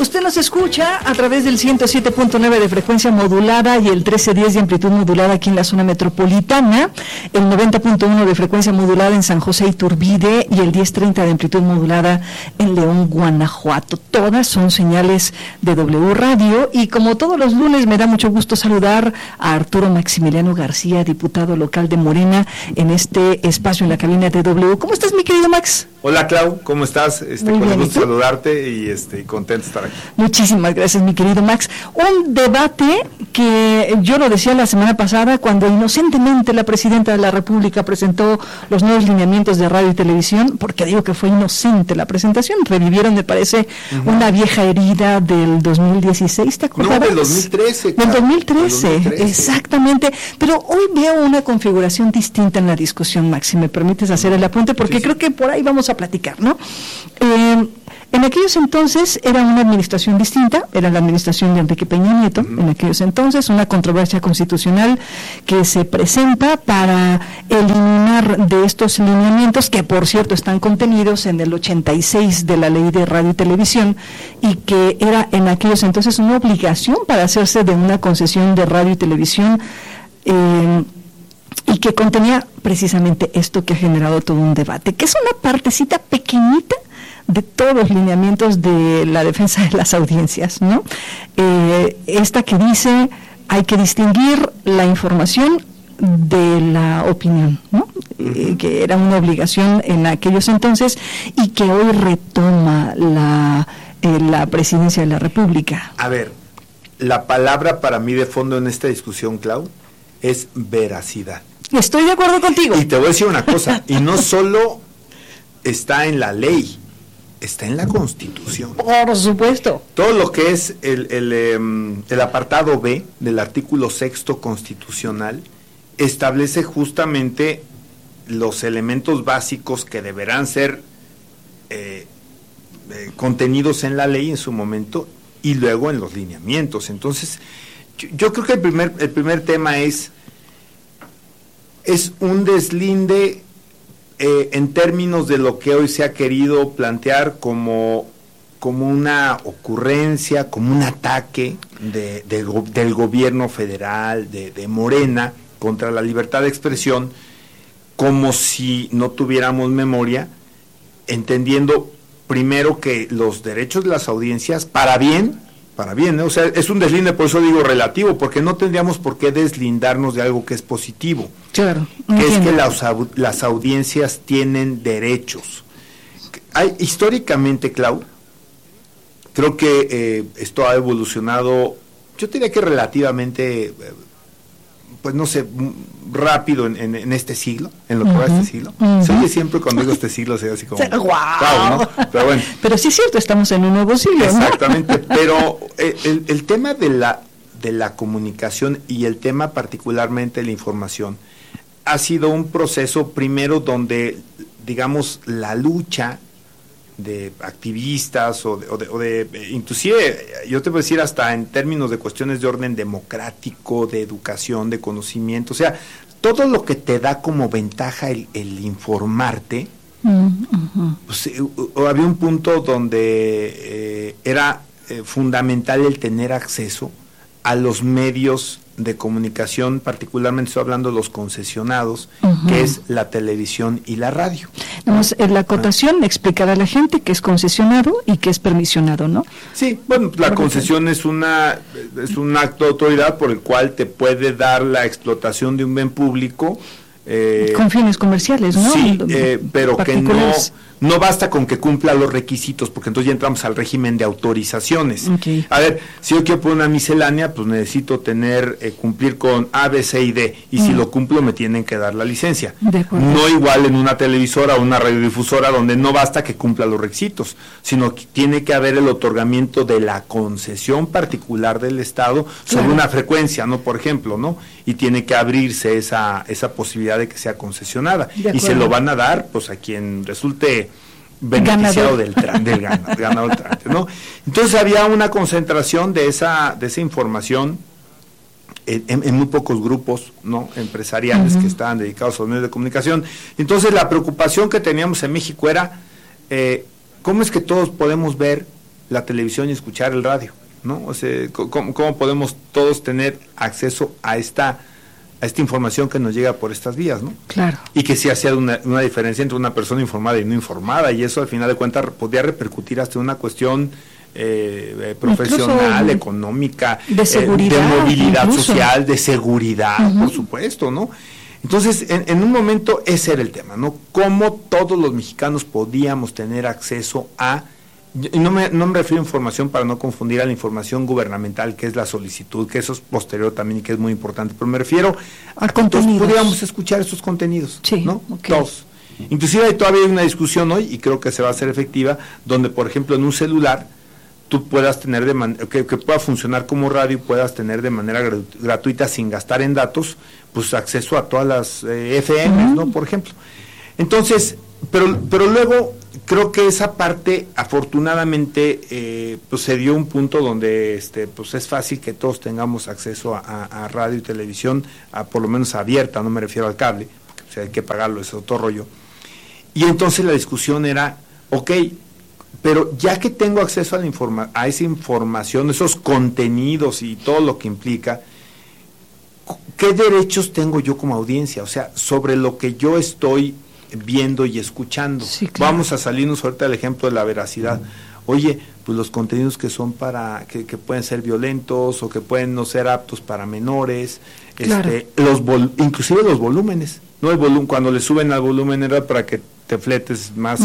Usted nos escucha a través del 107.9 de frecuencia modulada y el 1310 de amplitud modulada aquí en la zona metropolitana, el 90.1 de frecuencia modulada en San José Iturbide y el 1030 de amplitud modulada en León, Guanajuato. Todas son señales de W Radio y como todos los lunes me da mucho gusto saludar a Arturo Maximiliano García, diputado local de Morena, en este espacio en la cabina de W. ¿Cómo estás, mi querido Max? Hola, Clau, ¿cómo estás? Muy con bien, gusto saludarte y contento de estar aquí. Muchísimas gracias, mi querido Max. Un debate que yo lo decía la semana pasada cuando inocentemente la presidenta de la República presentó los nuevos lineamientos de radio y televisión, porque digo que fue inocente la presentación, revivieron, me parece, una vieja herida del 2016, ¿te acuerdas? No, del 2013. Del 2013, exactamente. Pero hoy veo una configuración distinta en la discusión, Max, si me permites hacer el apunte, porque creo que por ahí vamos a platicar, ¿no? En aquellos entonces era una administración distinta, era la administración de Enrique Peña Nieto, en aquellos entonces, una controversia constitucional que se presenta para eliminar de estos lineamientos, que por cierto están contenidos en el 86 de la Ley de Radio y Televisión, y que era en aquellos entonces una obligación para hacerse de una concesión de radio y televisión, y que contenía precisamente esto que ha generado todo un debate, que es una partecita pequeñita de todos los lineamientos de la defensa de las audiencias, ¿no? Esta que dice hay que distinguir la información de la opinión, ¿no? Que era una obligación en aquellos entonces y que hoy retoma la presidencia de la República. A ver, la palabra para mí de fondo en esta discusión, Clau, es veracidad. Estoy de acuerdo contigo. Y te voy a decir una cosa, y no solo está en la ley, está en la Constitución. Por supuesto. Todo lo que es el apartado B del artículo 6º constitucional establece justamente los elementos básicos que deberán ser contenidos en la ley en su momento y luego en los lineamientos. Entonces, yo creo que el primer tema es un deslinde en términos de lo que hoy se ha querido plantear como una ocurrencia, como un ataque del gobierno federal, de Morena, contra la libertad de expresión, como si no tuviéramos memoria, entendiendo primero que los derechos de las audiencias, para bien, ¿no? O sea, es un deslinde, por eso digo relativo, porque no tendríamos por qué deslindarnos de algo que es positivo. Claro. Que es que las audiencias tienen derechos. Históricamente, Clau, creo que esto ha evolucionado, yo diría que relativamente, pues no sé, rápido en este siglo, en lo que va este siglo. Se oye siempre cuando digo este siglo, se ve así como wow, ¿no? Pero bueno. Pero sí es cierto, estamos en un nuevo siglo, exactamente, ¿no? Pero el tema de la comunicación y el tema particularmente de la información ha sido un proceso primero donde, digamos, la lucha de activistas o de inclusive yo te voy a decir hasta en términos de cuestiones de orden democrático, de educación, de conocimiento, o sea, todo lo que te da como ventaja el informarte, pues, había un punto donde era fundamental el tener acceso a los medios de comunicación, particularmente estoy hablando de los concesionados, que es la televisión y la radio. Vamos, la acotación, explicar a la gente que es concesionado y que es permisionado, ¿no? Sí, bueno, la concesión es un acto de autoridad por el cual te puede dar la explotación de un bien público. Con fines comerciales, ¿no? Sí, pero que no basta con que cumpla los requisitos, porque entonces ya entramos al régimen de autorizaciones. Okay. A ver, si yo quiero poner una miscelánea, pues necesito cumplir con A, B, C y D, y si lo cumplo me tienen que dar la licencia. No igual en una televisora o una radiodifusora donde no basta que cumpla los requisitos, sino que tiene que haber el otorgamiento de la concesión particular del Estado sobre una frecuencia, ¿no? Por ejemplo, ¿no? Y tiene que abrirse esa posibilidad de que sea concesionada. Y se lo van a dar, pues, a quien resulte beneficiado del ganador del trámite, ¿no? Entonces había una concentración de esa información en muy pocos grupos, ¿no? Empresariales que estaban dedicados a los medios de comunicación. Entonces la preocupación que teníamos en México era ¿cómo es que todos podemos ver la televisión y escuchar el radio, ¿no? O sea, ¿cómo podemos todos tener acceso a esta información que nos llega por estas vías, ¿no? Claro. Y que sí hacía una diferencia entre una persona informada y no informada, y eso al final de cuentas podía repercutir hasta una cuestión profesional, económica, de seguridad, de movilidad incluso social, de seguridad, por supuesto, ¿no? Entonces, en un momento ese era el tema, ¿no? Cómo todos los mexicanos podíamos tener acceso a, y no me refiero a información para no confundir a la información gubernamental, que es la solicitud, que eso es posterior también y que es muy importante, pero me refiero a que todos pudiéramos escuchar estos contenidos, sí, ¿no? Okay. Todos. Inclusive todavía hay una discusión hoy, y creo que se va a hacer efectiva, donde, por ejemplo, en un celular tú puedas tener que pueda funcionar como radio y puedas tener de manera gratuita, sin gastar en datos, pues acceso a todas las FM, ¿no? Por ejemplo. Entonces, pero luego creo que esa parte, afortunadamente, pues se dio un punto donde pues es fácil que todos tengamos acceso a radio y televisión, por lo menos abierta, no me refiero al cable, porque o sea, hay que pagarlo, es otro rollo. Y entonces la discusión era, ok, pero ya que tengo acceso a esa información, esos contenidos y todo lo que implica, ¿qué derechos tengo yo como audiencia? O sea, sobre lo que yo estoy viendo y escuchando. Sí, claro. Vamos a salirnos ahorita del ejemplo de la veracidad. Oye, pues los contenidos que son que pueden ser violentos o que pueden no ser aptos para menores, claro. Inclusive los volúmenes, ¿no? El volumen, cuando le suben al volumen era para que te fletes más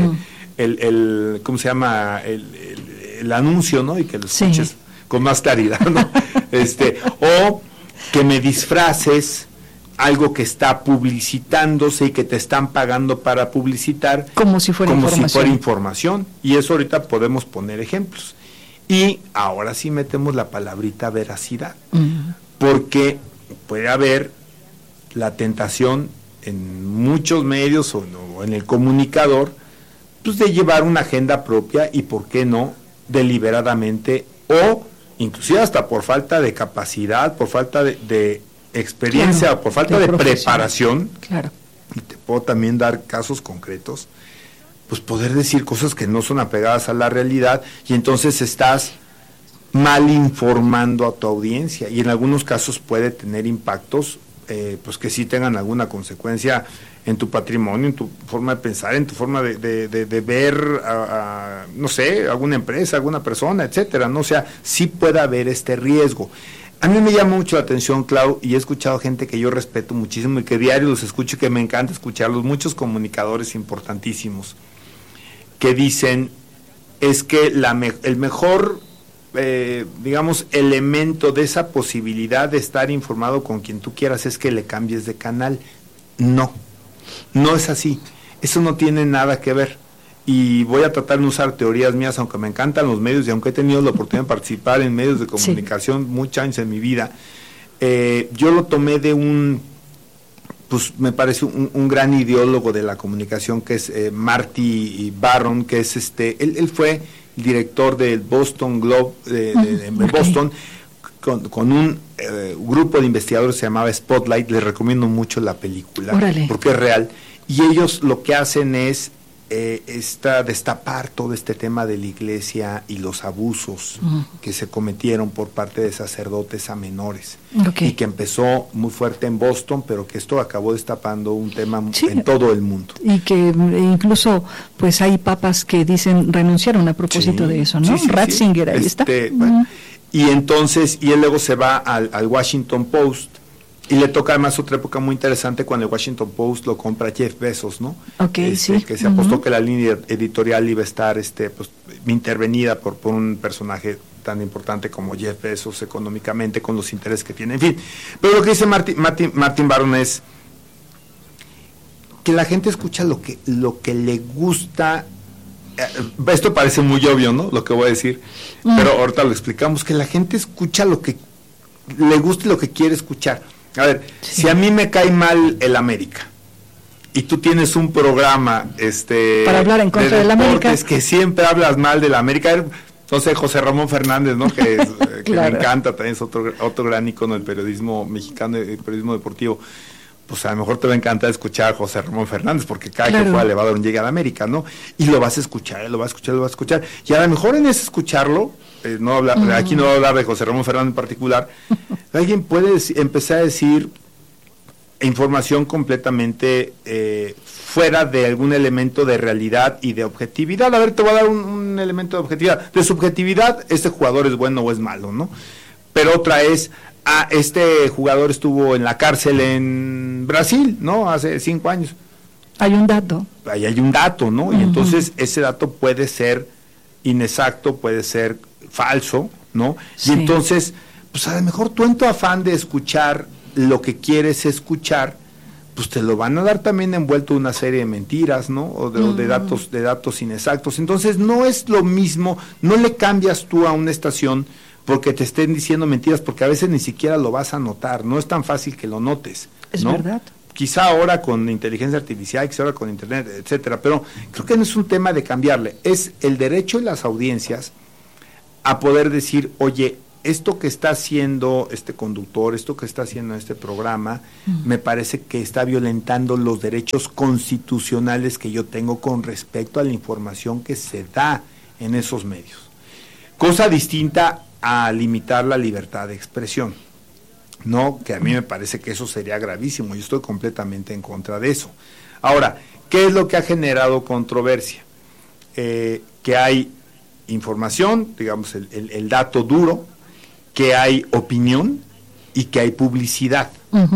¿cómo se llama? El anuncio, ¿no? Y que lo escuches con más claridad, ¿no? O que me disfraces algo que está publicitándose y que te están pagando para publicitar como si fuera información. Y eso ahorita podemos poner ejemplos. Y ahora sí metemos la palabrita veracidad, porque puede haber la tentación en muchos medios o en el comunicador, pues de llevar una agenda propia y, ¿por qué no?, deliberadamente, o inclusive hasta por falta de capacidad, por falta de experiencia, claro, o por falta de preparación, claro. Y te puedo también dar casos concretos, pues poder decir cosas que no son apegadas a la realidad, y entonces estás mal informando a tu audiencia, y en algunos casos puede tener impactos pues que sí tengan alguna consecuencia en tu patrimonio, en tu forma de pensar, en tu forma de ver no sé, alguna empresa, alguna persona, etcétera, ¿no? O sea, sí puede haber este riesgo. A mí me llama mucho la atención, Clau, y he escuchado gente que yo respeto muchísimo y que diario los escucho y que me encanta escucharlos, muchos comunicadores importantísimos, que dicen, es que el mejor digamos, elemento de esa posibilidad de estar informado con quien tú quieras es que le cambies de canal. No es así, eso no tiene nada que ver, y voy a tratar de usar teorías mías, aunque me encantan los medios y aunque he tenido la oportunidad de participar en medios de comunicación muchos años en mi vida. Yo lo tomé de pues me parece un gran ideólogo de la comunicación, que es Marty Baron, que es él fue director del Boston Globe de Boston, con un grupo de investigadores, se llamaba Spotlight. Les recomiendo mucho la película. Órale. Porque es real, y ellos lo que hacen es destapar todo este tema de la iglesia y los abusos que se cometieron por parte de sacerdotes a menores, y que empezó muy fuerte en Boston, pero que esto acabó destapando un tema en todo el mundo, y que incluso pues hay papas que dicen renunciaron a propósito de eso, ¿no? Ratzinger, ahí está. Bueno, y entonces, y él luego se va al Washington Post, y le toca además otra época muy interesante cuando el Washington Post lo compra Jeff Bezos, ¿no? Que se apostó que la línea editorial iba a estar pues, intervenida por un personaje tan importante como Jeff Bezos económicamente, con los intereses que tiene, en fin. Pero lo que dice Martin Baron es que la gente escucha lo que le gusta. Esto parece muy obvio, ¿no?, lo que voy a decir, pero ahorita lo explicamos, que la gente escucha lo que le gusta y lo que quiere escuchar. A ver, si a mí me cae mal el América y tú tienes un programa para hablar en contra del América, es que siempre hablas mal del América, no sé, José Ramón Fernández, ¿no?, que claro, me encanta, también es otro gran ícono del periodismo mexicano, del periodismo deportivo. pues a lo mejor te va a encantar escuchar a José Ramón Fernández, porque cada claro. que fue a un Llegue a la América, ¿no? Y lo vas a escuchar, lo vas a escuchar, lo vas a escuchar. Y a lo mejor en ese escucharlo, aquí no voy a hablar de José Ramón Fernández en particular, alguien puede empezar a decir información completamente fuera de algún elemento de realidad y de objetividad. A ver, te voy a dar un elemento de objetividad. De subjetividad, este jugador es bueno o es malo, ¿no? Pero otra es, este jugador estuvo en la cárcel en Brasil, ¿no? Hace 5 años. Hay un dato. Ahí hay un dato, ¿no? Y entonces ese dato puede ser inexacto, puede ser falso, ¿no? Sí. Y entonces, pues a lo mejor tú en tu afán de escuchar lo que quieres escuchar, pues te lo van a dar también envuelto una serie de mentiras, ¿no? O de datos inexactos. Entonces no es lo mismo, no le cambias tú a una estación porque te estén diciendo mentiras, porque a veces ni siquiera lo vas a notar, no es tan fácil que lo notes, es ¿no? verdad. Quizá ahora con inteligencia artificial, quizá ahora con internet, etcétera, pero creo que no es un tema de cambiarle, es el derecho de las audiencias a poder decir, oye, esto que está haciendo este conductor, esto que está haciendo este programa, me parece que está violentando los derechos constitucionales que yo tengo con respecto a la información que se da en esos medios. Cosa distinta a limitar la libertad de expresión, ¿no? Que a mí me parece que eso sería gravísimo, yo estoy completamente en contra de eso. Ahora, ¿qué es lo que ha generado controversia? Que hay información, digamos el dato duro, que hay opinión y que hay publicidad.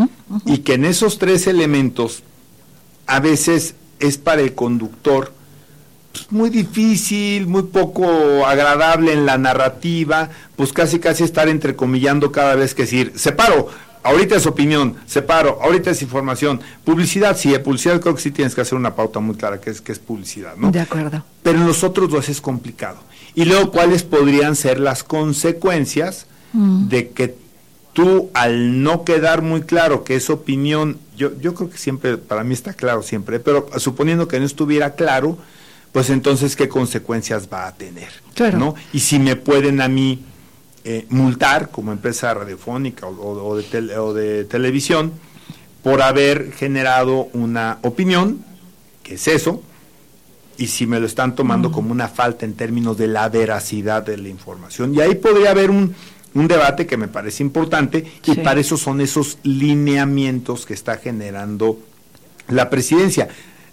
Y que en esos 3 elementos a veces es para el conductor pues, muy difícil, muy poco agradable en la narrativa, pues casi estar entrecomillando cada vez que decir, separo, ahorita es opinión, separo, ahorita es información, publicidad, sí, publicidad creo que sí tienes que hacer una pauta muy clara que es publicidad, ¿no? De acuerdo. Pero en los otros 2 es complicado. Y luego, ¿cuáles podrían ser las consecuencias de que tú, al no quedar muy claro que es opinión, yo creo que siempre, para mí está claro siempre, pero suponiendo que no estuviera claro, pues entonces, ¿qué consecuencias va a tener? Claro. ¿No? Y si me pueden a mí multar, como empresa radiofónica o de televisión, por haber generado una opinión, que es eso, y si me lo están tomando como una falta en términos de la veracidad de la información. Y ahí podría haber un debate que me parece importante, y para eso son esos lineamientos que está generando la presidencia.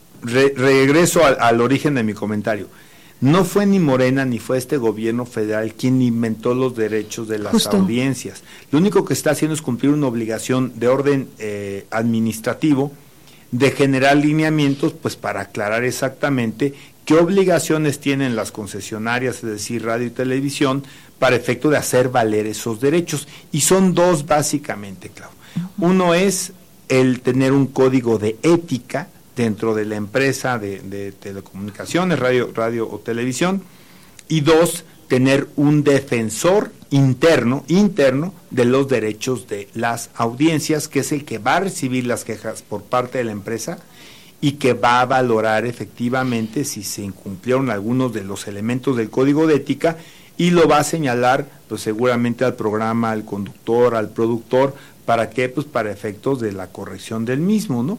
Regreso al origen de mi comentario. No fue ni Morena ni fue este gobierno federal quien inventó los derechos de las audiencias. Lo único que está haciendo es cumplir una obligación de orden administrativo de generar lineamientos, pues para aclarar exactamente qué obligaciones tienen las concesionarias, es decir, radio y televisión, para efecto de hacer valer esos derechos. Y son 2 básicamente, Clau. Uno es el tener un código de ética dentro de la empresa de telecomunicaciones, radio o televisión, y 2, tener un defensor interno de los derechos de las audiencias, que es el que va a recibir las quejas por parte de la empresa y que va a valorar efectivamente si se incumplieron algunos de los elementos del código de ética, y lo va a señalar pues seguramente al programa, al conductor, al productor. ¿Para qué? Pues para efectos de la corrección del mismo, ¿no?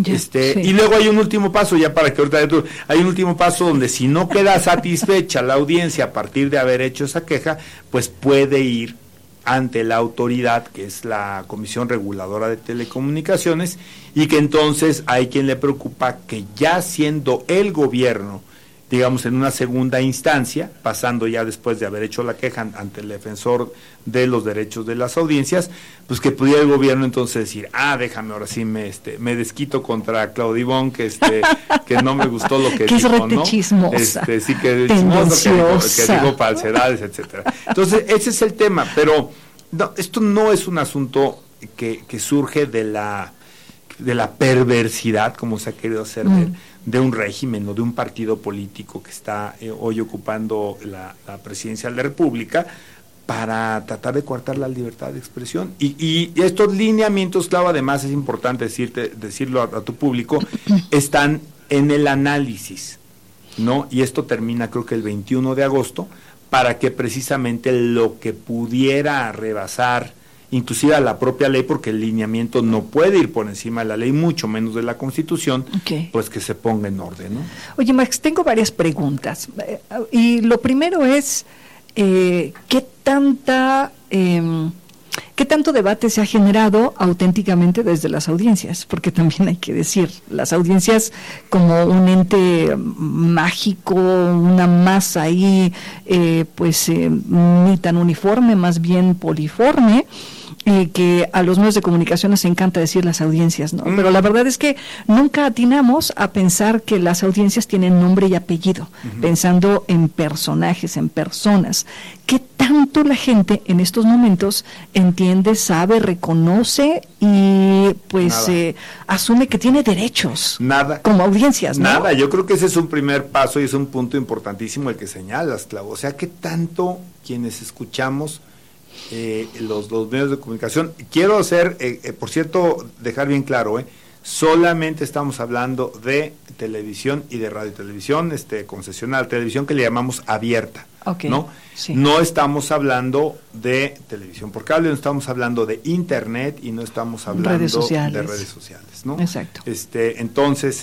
Y luego hay un último paso, ya para que ahorita hay un último paso donde si no queda satisfecha la audiencia a partir de haber hecho esa queja, pues puede ir ante la autoridad, que es la Comisión Reguladora de Telecomunicaciones, y que entonces hay quien le preocupa que ya siendo el gobierno, digamos, en una segunda instancia, pasando ya después de haber hecho la queja ante el defensor de los derechos de las audiencias, pues que pudiera el gobierno entonces decir, déjame ahora sí me desquito contra Claudia Ivonne, que no me gustó lo que dijo, ¿no? Chismosa, sí que chismosa, que dijo falsedades, etcétera. Entonces, ese es el tema, pero no, esto no es un asunto que surge de la perversidad, como se ha querido hacer de un régimen o de un partido político que está hoy ocupando la presidencia de la República, para tratar de coartar la libertad de expresión. Y estos lineamientos, claro, además es importante decirlo a tu público, están en el análisis, ¿no? Y esto termina creo que el 21 de agosto, para que precisamente lo que pudiera rebasar inclusive a la propia ley, porque el lineamiento no puede ir por encima de la ley, mucho menos de la Constitución, pues que se ponga en orden, ¿no? Oye, Max, tengo varias preguntas. Y lo primero es, ¿qué tanto debate se ha generado auténticamente desde las audiencias? Porque también hay que decir, las audiencias como un ente mágico, una masa ahí, ni tan uniforme, más bien poliforme, que a los medios de comunicación nos encanta decir las audiencias, ¿no? Pero la verdad es que nunca atinamos a pensar que las audiencias tienen nombre y apellido, pensando en personajes, en personas. ¿Qué tanto la gente en estos momentos entiende, sabe, reconoce y asume que tiene derechos? Nada. Como audiencias, ¿no? Nada, yo creo que ese es un primer paso y es un punto importantísimo el que señalas, Clau. O sea, ¿qué tanto quienes escuchamos los medios de comunicación? Quiero hacer, por cierto, dejar bien claro, solamente estamos hablando de televisión y de radio y televisión concesional, televisión que le llamamos abierta, ¿no? Sí. No estamos hablando de televisión por cable, no estamos hablando de internet y no estamos hablando de redes sociales, ¿no? Exacto. Entonces,